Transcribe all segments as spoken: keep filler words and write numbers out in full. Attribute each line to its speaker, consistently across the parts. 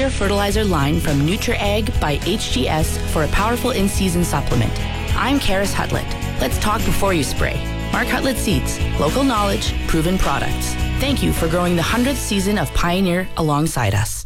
Speaker 1: foliar fertilizer line from NutriAg by H G S for a powerful in-season supplement. I'm Karis Hutlett. Let's talk before you spray. Mark Hutlett Seeds. Local knowledge, proven products. Thank you for growing the hundredth season of Pioneer alongside us.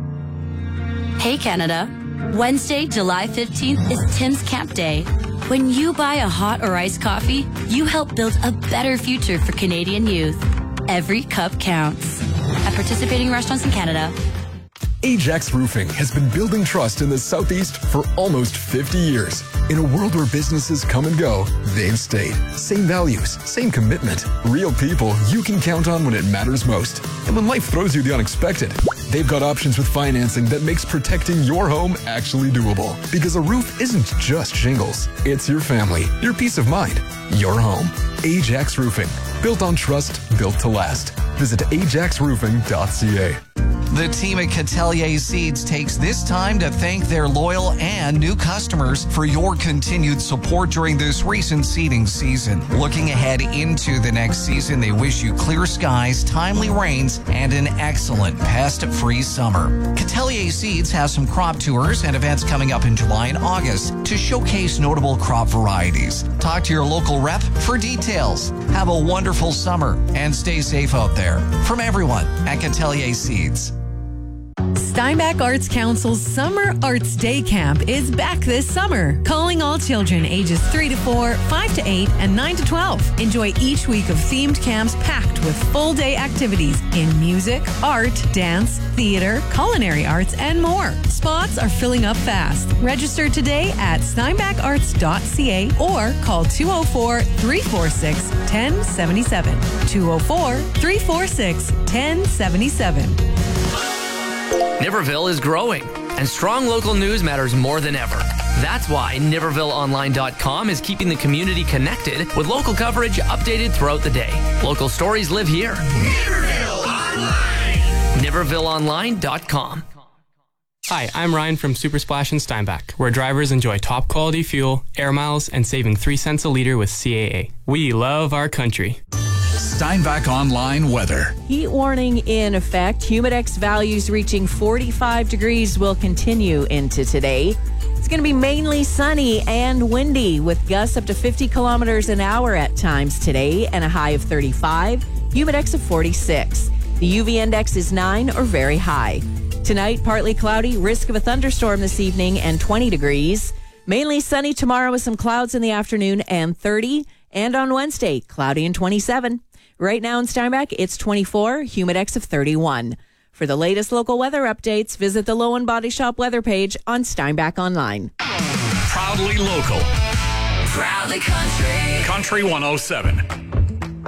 Speaker 2: Hey Canada. Wednesday, July fifteenth is Tim's Camp Day. When you buy a hot or iced coffee, you help build a better future for Canadian youth. Every cup counts. At participating restaurants in Canada.
Speaker 3: Ajax Roofing has been building trust in the Southeast for almost fifty years. In a world where businesses come and go, they've stayed. Same values, same commitment. Real people you can count on when it matters most. And when life throws you the unexpected, they've got options with financing that makes protecting your home actually doable. Because a roof isn't just shingles. It's your family, your peace of mind, your home. Ajax Roofing. Built on trust, built to last. Visit ajax roofing dot c a.
Speaker 4: The team at Catelier Seeds takes this time to thank their loyal and new customers for your continued support during this recent seeding season. Looking ahead into the next season, they wish you clear skies, timely rains, and an excellent pest-free summer. Catelier Seeds has some crop tours and events coming up in July and August to showcase notable crop varieties. Talk to your local rep for details. Have a wonderful summer and stay safe out there. From everyone at Catelier Seeds.
Speaker 5: Steinbach Arts Council's Summer Arts Day Camp is back this summer. Calling all children ages three to four, five to eight, and nine to twelve. Enjoy each week of themed camps packed with full day activities in music, art, dance, theater, culinary arts, and more. Spots are filling up fast. Register today at steinbach arts dot c a or call two oh four, three four six, one oh seven seven. two oh four, three four six, one oh seven seven.
Speaker 6: Niverville is growing, and strong local news matters more than ever. That's why Niverville Online dot com is keeping the community connected with local coverage updated throughout the day. Local stories live here.
Speaker 7: Niverville Online!
Speaker 6: Niverville Online dot com.
Speaker 8: Hi, I'm Ryan from Super Splash in Steinbach, where drivers enjoy top quality fuel, air miles, and saving three cents a litre with C A A. We love our country.
Speaker 9: Steinbach Online weather.
Speaker 10: Heat warning in effect. Humidex values reaching forty-five degrees will continue into today. It's going to be mainly sunny and windy with gusts up to fifty kilometers an hour at times today and a high of thirty-five, humidex of forty-six. The U V index is nine or very high. Tonight, partly cloudy, risk of a thunderstorm this evening and twenty degrees. Mainly sunny tomorrow with some clouds in the afternoon and thirty. And on Wednesday, cloudy and twenty-seven. Right now in Steinbach, it's twenty-four, humidex of thirty-one. For the latest local weather updates, visit the Low and Body Shop weather page on Steinbach Online.
Speaker 9: Proudly local.
Speaker 7: Proudly country.
Speaker 9: Country one oh seven.